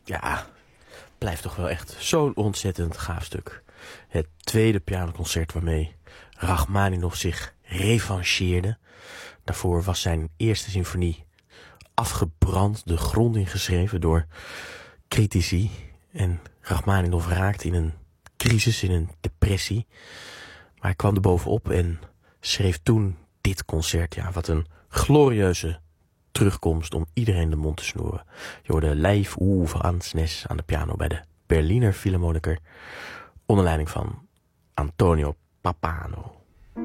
Ja, blijft toch wel echt zo'n ontzettend gaaf stuk. Het tweede pianoconcert waarmee Rachmaninov zich revancheerde. Daarvoor was zijn eerste symfonie afgebrand, de grond ingeschreven door critici. En Rachmaninov raakte in een crisis, in een depressie. Maar hij kwam er bovenop en schreef toen dit concert. Ja, wat een glorieuze terugkomst om iedereen de mond te snoeren. Je hoorde Leif Ove Ansnes aan de piano bij de Berliner Philharmoniker onder leiding van Antonio Pappano.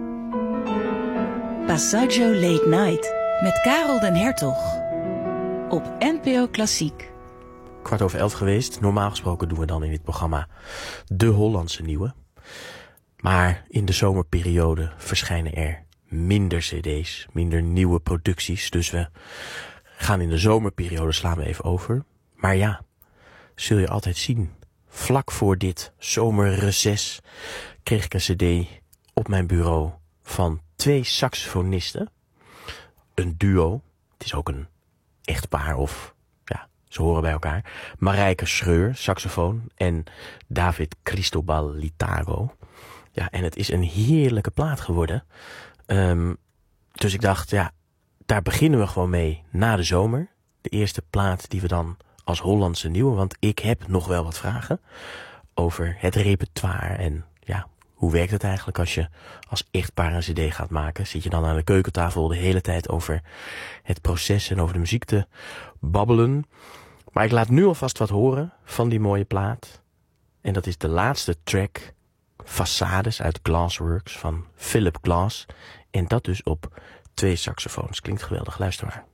Passaggio Late Night met Karel den Hertog op NPO Klassiek. 11:15 geweest. Normaal gesproken doen we dan in dit programma de Hollandse nieuwe. Maar in de zomerperiode verschijnen er minder cd's, minder nieuwe producties. Dus we gaan in de zomerperiode, slaan we even over. Maar ja, zul je altijd zien. Vlak voor dit zomerreces kreeg ik een cd op mijn bureau van 2 saxofonisten. Een duo. Het is ook een echtpaar of ja, ze horen bij elkaar. Marijke Schreur, saxofoon, en David Cristobal Litaro. Ja, en het is een heerlijke plaat geworden. Dus ik dacht, ja, daar beginnen we gewoon mee na de zomer. De eerste plaat die we dan als Hollandse nieuwe, want ik heb nog wel wat vragen over het repertoire en ja, hoe werkt het eigenlijk als je als echtpaar een cd gaat maken? Zit je dan aan de keukentafel de hele tijd over het proces en over de muziek te babbelen? Maar ik laat nu alvast wat horen van die mooie plaat. En dat is de laatste track, Façades uit Glassworks van Philip Glass. En dat dus op 2 saxofoons. Klinkt geweldig, luister maar.